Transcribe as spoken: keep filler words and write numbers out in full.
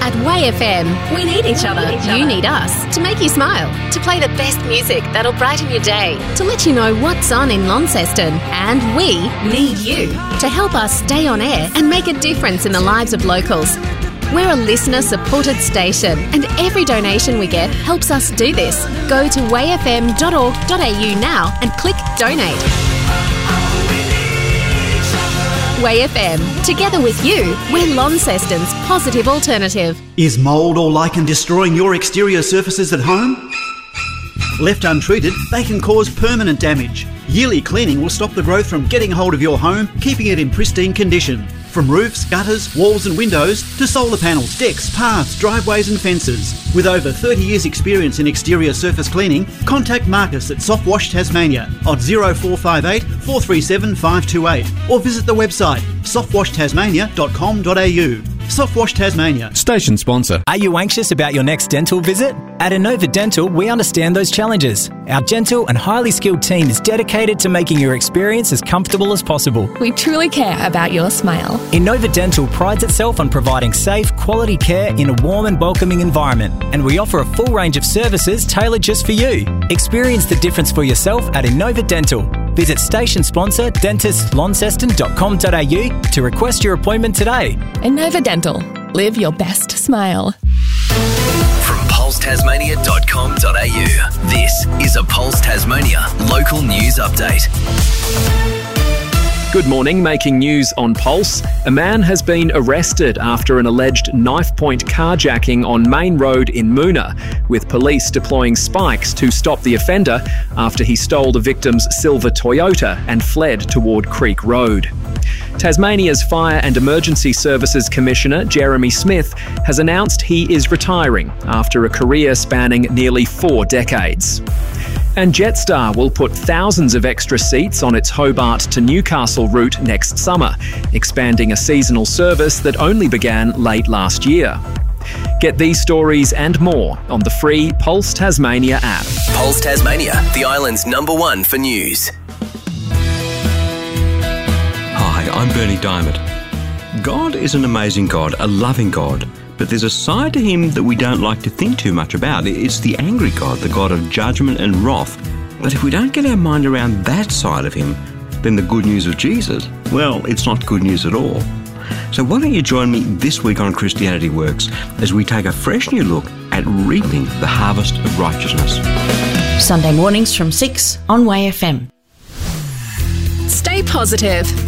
At Way F M, we need each other. You need us to make you smile, to play the best music that'll brighten your day, to let you know what's on in Launceston. And we need you to help us stay on air and make a difference in the lives of locals. We're a listener-supported station, and every donation we get helps us do this. Go to way f m dot org dot a u now and click Donate. Way F M, together with you, we're Launceston's positive alternative. Is mould or lichen destroying your exterior surfaces at home? Left untreated, they can cause permanent damage. Yearly cleaning will stop the growth from getting hold of your home, keeping it in pristine condition. From roofs, gutters, walls and windows to solar panels, decks, paths, driveways and fences. With over thirty years experience in exterior surface cleaning, contact Marcus at Soft Wash Tasmania on zero four five eight, four three seven, five two eight or visit the website soft wash tasmania dot com dot a u. Soft Wash Tasmania. Station sponsor. Are you anxious about your next dental visit? At Innova Dental, we understand those challenges. Our gentle and highly skilled team is dedicated to making your experience as comfortable as possible. We truly care about your smile. Innova Dental prides itself on providing safe, quality care in a warm and welcoming environment. And we offer a full range of services tailored just for you. Experience the difference for yourself at Innova Dental. Visit station sponsor dentist launceston dot com dot a u to request your appointment today. Innova Dental. Live your best smile. From pulse tasmania dot com dot a u, this is a Pulse Tasmania local news update. Good morning, making news on Pulse. A man has been arrested after an alleged knife-point carjacking on Main Road in Moona, with police deploying spikes to stop the offender after he stole the victim's silver Toyota and fled toward Creek Road. Tasmania's Fire and Emergency Services Commissioner, Jeremy Smith, has announced he is retiring after a career spanning nearly four decades. And Jetstar will put thousands of extra seats on its Hobart to Newcastle route next summer, expanding a seasonal service that only began late last year. Get these stories and more on the free Pulse Tasmania app. Pulse Tasmania, the island's number one for news. Hi, I'm Bernie Diamond. God is an amazing God, a loving God. But there's a side to him that we don't like to think too much about. It's the angry God, the God of judgment and wrath. But if we don't get our mind around that side of him, then the good news of Jesus, well, it's not good news at all. So why don't you join me this week on Christianity Works as we take a fresh new look at reaping the harvest of righteousness. Sunday mornings from six on Way F M. Stay positive.